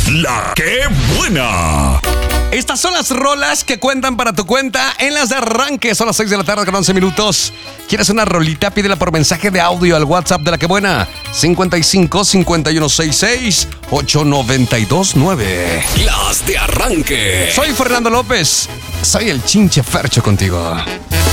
La que buena. Estas son las rolas que cuentan para tu cuenta en las de arranque. Son las 6 de la tarde con 11 minutos. ¿Quieres una rolita? Pídela por mensaje de audio al WhatsApp de La que buena. 55 5166 8929. Las de arranque. Soy Fernando López. Soy el Chinche Fercho contigo.